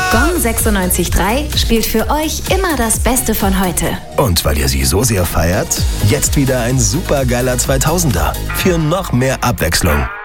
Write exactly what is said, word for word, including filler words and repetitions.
Gong sechsundneunzig Komma drei spielt für euch immer das Beste von heute. Und weil ihr sie so sehr feiert, jetzt wieder ein supergeiler zweitausender für noch mehr Abwechslung.